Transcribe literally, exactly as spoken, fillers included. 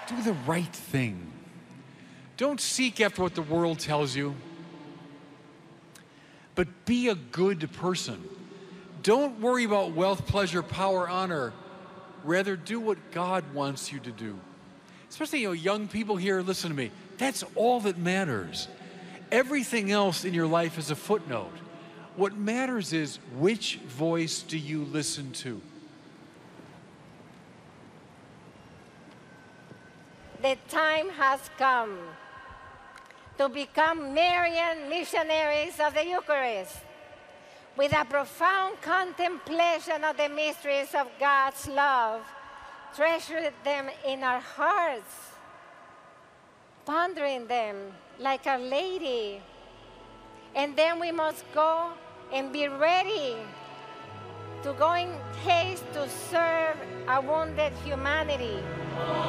Do the right thing. Don't seek after what the world tells you, but be a good person. Don't worry about wealth, pleasure, power, honor. Rather, do what God wants you to do. Especially, you know, young people here, listen to me. That's all that matters. Everything else in your life is a footnote. What matters is, which voice do you listen to? The time has come to become Marian missionaries of the Eucharist, with a profound contemplation of the mysteries of God's love. Treasure them in our hearts, pondering them like Our Lady. And then we must go and be ready to go in haste to serve a wounded humanity.